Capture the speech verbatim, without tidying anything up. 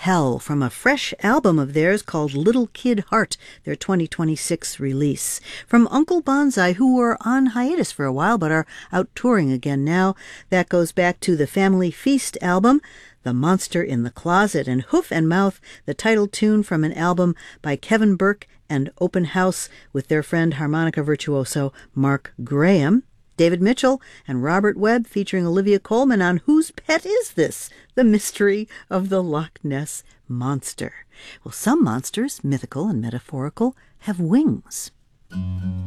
Hell from a fresh album of theirs called Little Kid Heart, their twenty twenty-six release. From Uncle Bonsai, who were on hiatus for a while but are out touring again now. That goes back to the Family Feast album, The Monster in the Closet, and Hoof and Mouth, the title tune from an album by Kevin Burke and Open House with their friend harmonica virtuoso Mark Graham. David Mitchell and Robert Webb featuring Olivia Colman on Whose Pet Is This? The Mystery of the Loch Ness Monster. Well, some monsters, mythical and metaphorical, have wings.